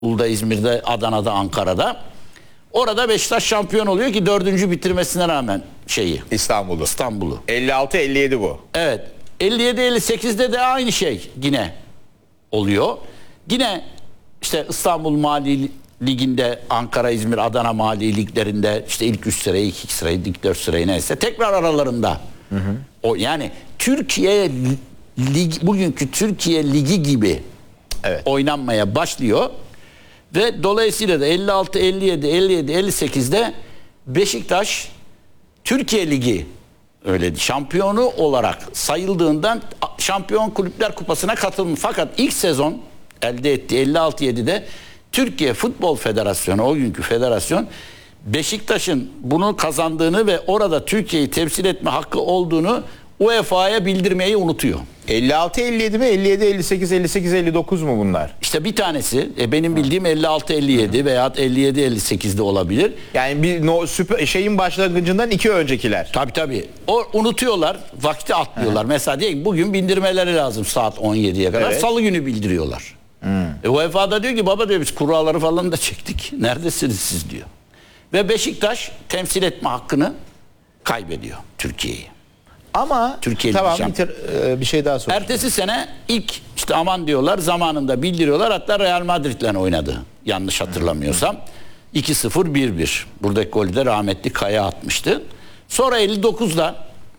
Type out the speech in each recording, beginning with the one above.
İstanbul'da, İzmir'de, Adana'da, Ankara'da. Orada Beşiktaş şampiyon oluyor ki 4. bitirmesine rağmen İstanbul'u. 56-57 bu. Evet. 57-58'de de aynı şey yine oluyor. Yine işte İstanbul Mali Ligi'nde, Ankara, İzmir, Adana Mali Liglerinde işte ilk 3 sırayı, ilk 2 sırayı, ilk 4 sırayı neyse tekrar aralarında. O yani Türkiye Lig, bugünkü Türkiye Ligi gibi oynanmaya başlıyor. Ve dolayısıyla da 56, 57, 57, 58'de Beşiktaş Türkiye Ligi öyle şampiyonu olarak sayıldığından Şampiyon Kulüpler Kupası'na katılmış. Fakat ilk sezon elde ettiği 56-7'de Türkiye Futbol Federasyonu, o günkü federasyon, Beşiktaş'ın bunu kazandığını ve orada Türkiye'yi temsil etme hakkı olduğunu UEFA'ya bildirmeyi unutuyor. 56-57 mi? 57-58, 58-59 mu bunlar? İşte bir tanesi benim bildiğim 56-57 veya 57-58'de olabilir. Yani bir şeyin başlangıcından 2 öncekiler. Tabii. O unutuyorlar, vakti atlıyorlar. Mesela diyelim ki bugün bindirmeleri lazım saat 17'ye kadar. Evet. Salı günü bildiriyorlar. UEFA da diyor ki baba diyor biz kuralları falan da çektik. Neredesiniz siz diyor. Ve Beşiktaş temsil etme hakkını kaybediyor Türkiye'yi. Ama Türkiye tamam bir şey daha sorayım. Ertesi sene ilk işte aman diyorlar zamanında bildiriyorlar. Hatta Real Madrid'le oynadı. Yanlış hatırlamıyorsam. 2-0 1-1. Buradaki golü de rahmetli Kaya atmıştı. Sonra 59'da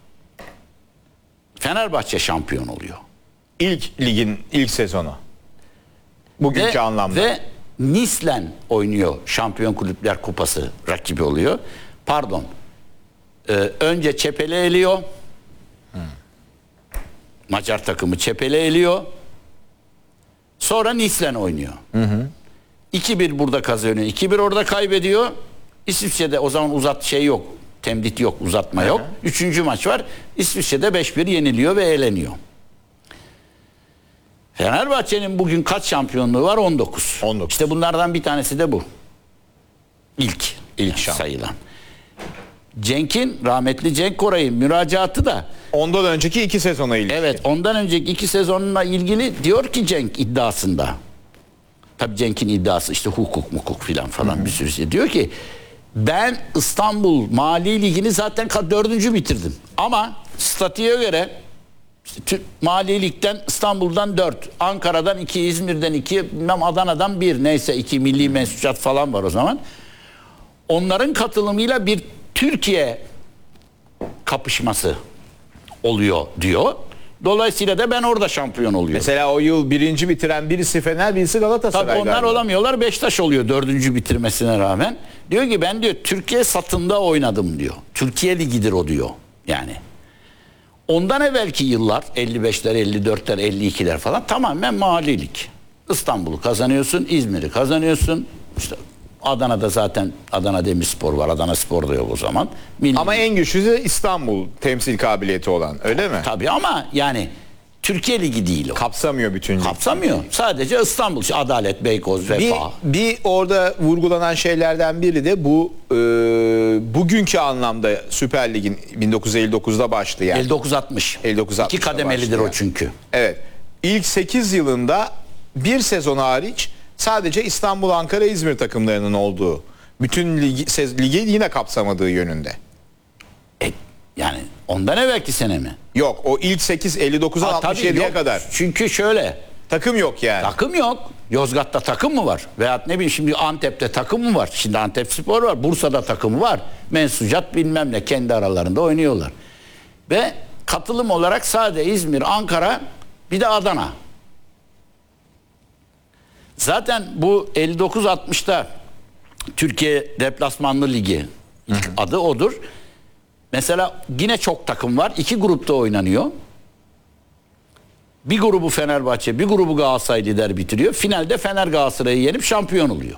Fenerbahçe şampiyon oluyor. İlk ligin ilk sezonu. Bugünkü anlamda. Ve Nice'le oynuyor. Şampiyon Kulüpler Kupası rakibi oluyor. Pardon. Önce Çepel'i eliyor. Macar takımı Çepel'i eliyor. Sonra Nice'le oynuyor. 2-1 burada kazanıyor. 2-1 orada kaybediyor. İsviçre'de o zaman yok. Temdit yok, uzatma yok. 3. maç var. İsviçre'de 5-1 yeniliyor ve eleniyor. Fenerbahçe'nin bugün kaç şampiyonluğu var? 19. İşte bunlardan bir tanesi de bu. İlk sayılan. Cenk'in, rahmetli Cenk Koray'ın müracaatı da ondan önceki 2 sezona ilişkin. Evet, ondan önceki 2 sezonla ilgili diyor ki Cenk iddiasında. Tabii Cenk'in iddiası işte hukuk falan bir sürü şey. Diyor ki ben İstanbul Mali Ligi'ni zaten 4. bitirdim. Ama statüye göre işte Mali Lig'den İstanbul'dan 4, Ankara'dan 2, İzmir'den 2, bilmem Adana'dan 1 neyse 2 milli mensucat falan var o zaman. Onların katılımıyla bir Türkiye kapışması oluyor diyor. Dolayısıyla da ben orada şampiyon oluyorum. Mesela o yıl 1. bitiren birisi Fener, birisi Galatasaray. Tabii onlar olamıyorlar. Beşiktaş oluyor 4. bitirmesine rağmen. Diyor ki ben diyor Türkiye satında oynadım diyor. Türkiye Ligi'dir o diyor. Yani. Ondan evvelki yıllar 55'ler, 54'ler, 52'ler falan tamamen mahallelik. İstanbul'u kazanıyorsun, İzmir'i kazanıyorsun. İşte Adana'da zaten Adana Demirspor var. Adana Spor da yok o zaman. Ama en güçlüsü İstanbul temsil kabiliyeti olan, öyle mi? Tabii ama yani Türkiye Ligi değil o. Kapsamıyor bütün lig. Kapsamıyor. Sadece İstanbul, Adalet, Beykoz, Vefa. Bir orada vurgulanan şeylerden biri de bu bugünkü anlamda Süper Lig'in 1959'da başlayan. 59-60. 59-60'da 2 kademelidir başlayan. o çünkü. Evet. İlk 8 yılında bir sezon hariç sadece İstanbul, Ankara, İzmir takımlarının olduğu, bütün ligi yine kapsamadığı yönünde. Yani ondan evvelki sene mi? Yok, o ilk 8 59'a 67'ye kadar. Çünkü şöyle. Takım yok yani. Takım yok. Yozgat'ta takım mı var? Veyahut ne bileyim şimdi Antep'te takım mı var? Şimdi Antepspor var. Bursa'da takım var. Mensucat bilmem ne kendi aralarında oynuyorlar. Ve katılım olarak sadece İzmir, Ankara bir de Adana. Zaten bu 59-60'ta Türkiye Deplasmanlı Ligi adı odur. Mesela yine çok takım var. 2 grupta oynanıyor. Bir grubu Fenerbahçe, bir grubu Galatasaray lider bitiriyor. Finalde Fener Galatasaray'ı yenip şampiyon oluyor.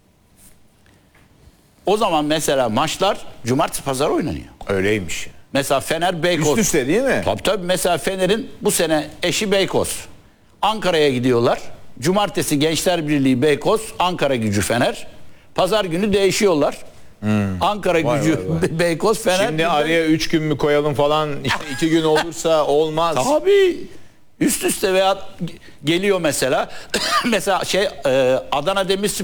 O zaman mesela maçlar cumartesi pazar oynanıyor. Öyleymiş. Mesela Fener Beykoz. Üst üste değil mi? Tabii. Mesela Fener'in bu sene eşi Beykoz. Ankara'ya gidiyorlar. Cumartesi Gençler Birliği Beykoz, Ankara Gücü Fener. Pazar günü değişiyorlar. Ankara Gücü Beykoz Fener. Şimdi araya 3 gün mü koyalım falan, işte 2 gün olursa olmaz. Tabii. Üst üste veya geliyor mesela mesela Adana Demirspor